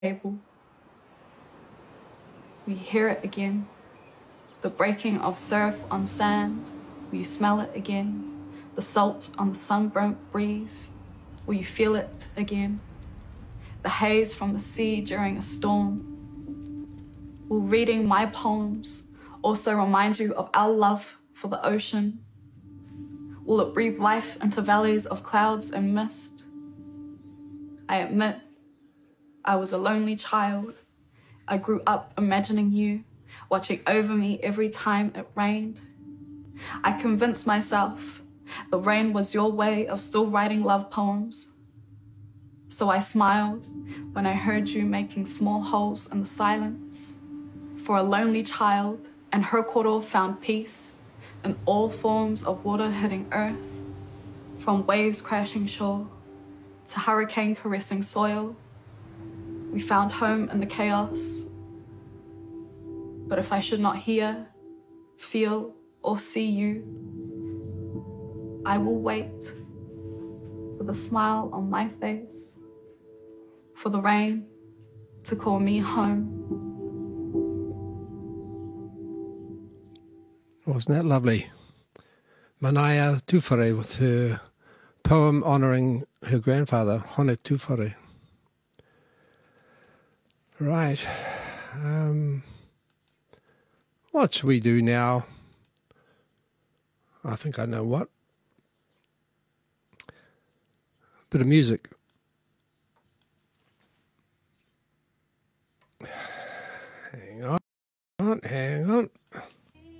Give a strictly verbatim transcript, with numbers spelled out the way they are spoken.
table. We hear it again, the breaking of surf on sand. Will you smell it again? The salt on the sunburnt breeze. Will you feel it again? The haze from the sea during a storm. Will reading my poems also remind you of our love for the ocean? Will it breathe life into valleys of clouds and mist? I admit I was a lonely child. I grew up imagining you, watching over me every time it rained. I convinced myself the rain was your way of still writing love poems. So I smiled when I heard you making small holes in the silence. For a lonely child, and her coral found peace in all forms of water hitting earth, from waves crashing shore to hurricane caressing soil. We found home in the chaos. But if I should not hear, feel, or see you, I will wait with a smile on my face for the rain to call me home. Wasn't that lovely? Manaia Tufare with her poem honouring her grandfather, Hone Tufare. Right. Um, what should we do now? I think I know what. Bit of music. Hang on, hang on.